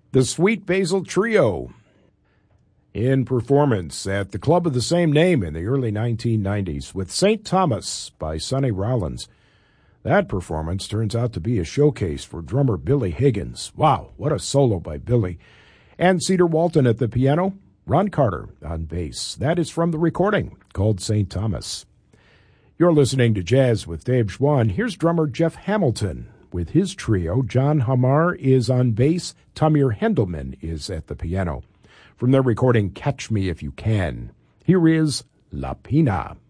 The Sweet Basil Trio, in performance at the club of the same name in the early 1990s with St. Thomas by Sonny Rollins. That performance turns out to be a showcase for drummer Billy Higgins. Wow, what a solo by Billy. And Cedar Walton at the piano, Ron Carter on bass. That is from the recording called St. Thomas. You're listening to Jazz with Dave Schwann. Here's drummer Jeff Hamilton with his trio. John Hamar is on bass. Tamir Hendelman is at the piano. From their recording Catch Me If You Can, here is La Pina.